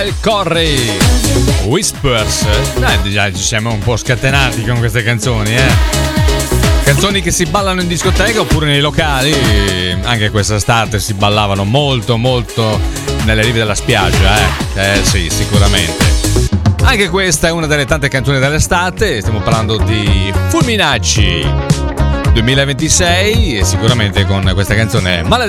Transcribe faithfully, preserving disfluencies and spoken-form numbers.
Corri, Whispers. Dai, già ci siamo un po' scatenati con queste canzoni, eh. Canzoni che si ballano in discoteca oppure nei locali. Anche quest'estate si ballavano molto molto nelle rive della spiaggia, eh. Eh sì, sicuramente. Anche questa è una delle tante canzoni dell'estate. Stiamo parlando di Fulminacci duemilaventisei e sicuramente con questa canzone Maledetta